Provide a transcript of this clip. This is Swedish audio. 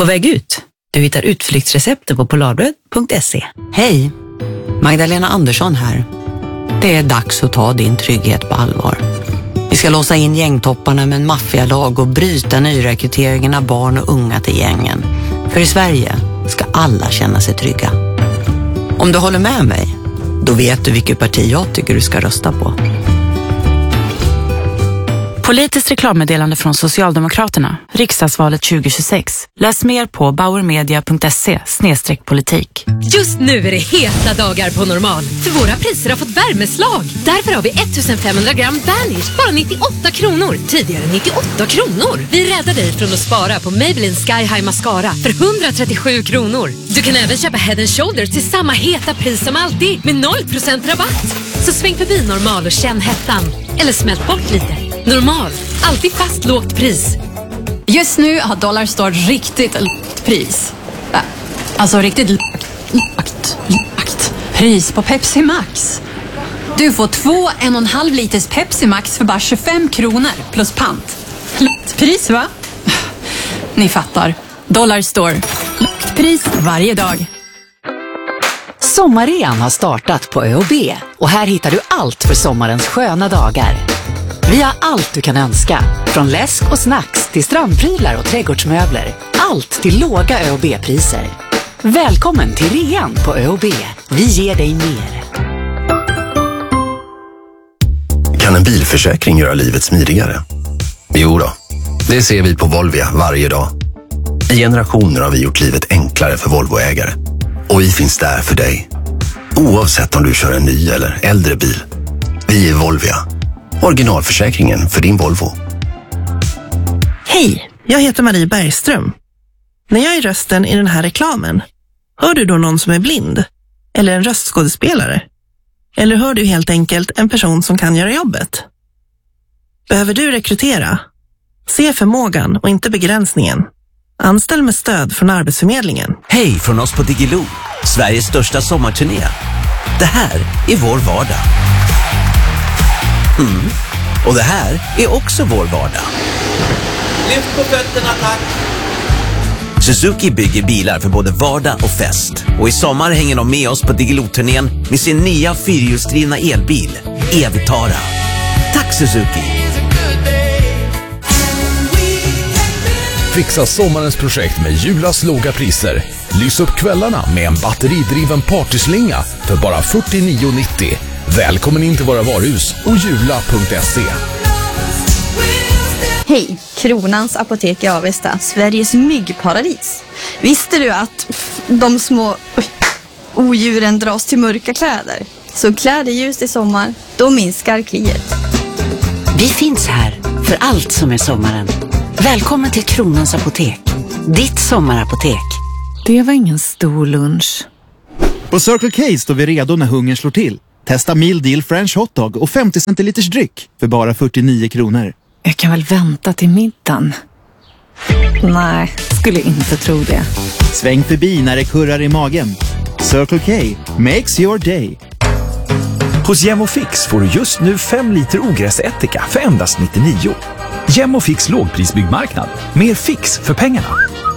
På väg ut. Du hittar utflyktsrecepter på polarbröd.se. Hej, Magdalena Andersson här. Det är dags att ta din trygghet på allvar. Vi ska låsa in gängtopparna med en maffialag och bryta nyrekryteringen av barn och unga till gängen. För i Sverige ska alla känna sig trygga. Om du håller med mig, då vet du vilket parti jag tycker du ska rösta på. Politiskt reklammeddelande från Socialdemokraterna. Riksdagsvalet 2026. Läs mer på bauermedia.se/politik. Just nu är det heta dagar på Normal. För våra priser har fått värmeslag. Därför har vi 1500 gram Vanish. Bara 98 kronor. Tidigare 98 kronor. Vi räddar dig från att spara på Maybelline Sky High Mascara för 137 kronor. Du kan även köpa Head & Shoulders till samma heta pris som alltid. Med 0% rabatt. Så sväng förbi Normal och känn hettan. Eller smält bort lite. Normal. Alltid fast lågt pris. Just nu har Dollarstore riktigt lågt pris. Alltså riktigt lågt pris på Pepsi Max. Du får 2 1,5 liters Pepsi Max för bara 25 kronor plus pant. Lågt pris, va? Ni fattar. Dollarstore. Lågt pris varje dag. Sommarrean har startat på ÖoB och här hittar du allt för sommarens sköna dagar. Vi har allt du kan önska, från läsk och snacks till strandprylar och trädgårdsmöbler. Allt till låga ÖoB-priser. Välkommen till rean på ÖoB. Vi ger dig mer. Kan en bilförsäkring göra livet smidigare? Jo då, det ser vi på Volvia varje dag. I generationer har vi gjort livet enklare för Volvoägare. Och vi finns där för dig. Oavsett om du kör en ny eller äldre bil. Vi är Volvia. Originalförsäkringen för din Volvo. Hej, jag heter Marie Bergström. När jag är rösten i den här reklamen, hör du då någon som är blind? Eller en röstskådespelare? Eller hör du helt enkelt en person som kan göra jobbet? Behöver du rekrytera? Se förmågan och inte begränsningen. Anställ med stöd från Arbetsförmedlingen. Hej från oss på Digilo, Sveriges största sommarturné. Det här är vår vardag. Och det här är också vår vardag. Lyft på fötterna, tack. Suzuki bygger bilar för både vardag och fest. Och i sommar hänger de med oss på Digilo-turnén med sin nya fyrhjulsdrivna elbil, Evitara. Tack Suzuki. Fixa sommarens projekt med Julas låga priser. Lys upp kvällarna med en batteridriven partyslinga för bara 49,90. Välkommen in till våra varuhus och jula.se. Hej, Kronans apotek i Avesta, Sveriges myggparadis. Visste du att de små odjuren dras till mörka kläder? Så klä dig ljust i sommar, då minskar kliet. Vi finns här för allt som är sommaren. Välkommen till Kronans apotek. Ditt sommarapotek. Det var ingen stor lunch. På Circle K står vi redo när hungern slår till. Testa meal deal French hotdog och 50 centiliters dryck för bara 49 kronor. Jag kan väl vänta till middagen? Nej, skulle inte tro det. Sväng förbi när det kurrar i magen. Circle K makes your day. Hos Gemofix får du just nu 5 liter ogräsättika för endast 99. Gemofix lågprisbyggmarknad. Mer fix för pengarna.